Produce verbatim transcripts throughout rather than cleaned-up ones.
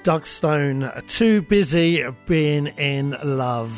Doug Stone, Too Busy Being in Love.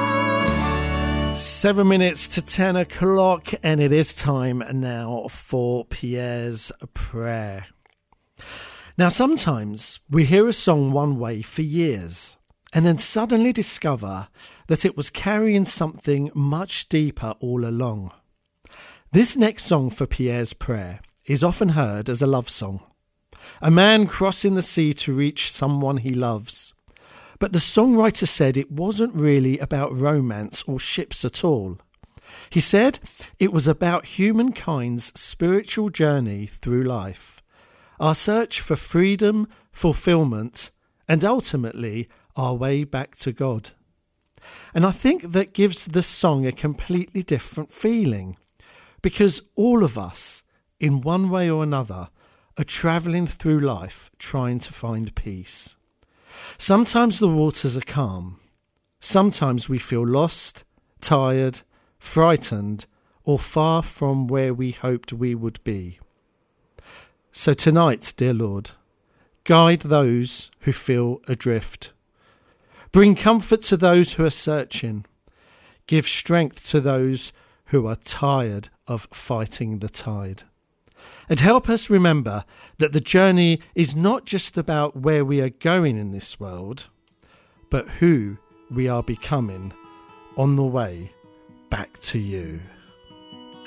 Seven minutes to ten o'clock, and it is time now for Pierre's Prayer. Now, sometimes we hear a song one way for years, and then suddenly discover that it was carrying something much deeper all along. This next song for Pierre's Prayer is often heard as a love song. A man crossing the sea to reach someone he loves. But the songwriter said it wasn't really about romance or ships at all. He said it was about humankind's spiritual journey through life, our search for freedom, fulfillment, and ultimately our way back to God. And I think that gives the song a completely different feeling, because all of us, in one way or another, are travelling through life trying to find peace. Sometimes the waters are calm. Sometimes we feel lost, tired, frightened, or far from where we hoped we would be. So tonight, dear Lord, guide those who feel adrift. Bring comfort to those who are searching. Give strength to those who are tired of fighting the tide. And help us remember that the journey is not just about where we are going in this world, but who we are becoming on the way back to you.